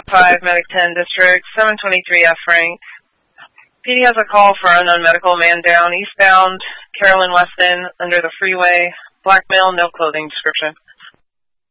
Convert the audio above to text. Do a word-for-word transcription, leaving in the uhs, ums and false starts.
five, Medic ten District, seven twenty-three F rank. P D has a call for unknown medical man down eastbound, Carolyn Weston, under the freeway. Black male, no clothing description.